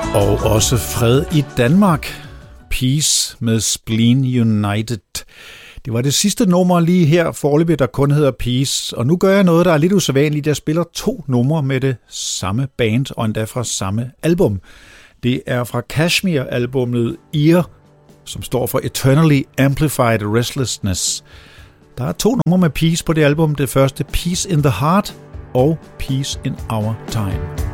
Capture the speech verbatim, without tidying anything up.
Og også fred i Danmark. Peace med Spleen United. Det var det sidste nummer lige her foreløbig, der kun hedder Peace. Og nu gør jeg noget, der er lidt usædvanligt. Jeg spiller to numre med det samme band, og endda fra samme album. Det er fra Kashmir-albummet Ear, som står for Eternally Amplified Restlessness. Der er to numre med Peace på det album. Det første, Peace in the Heart, og Peace in Our Time.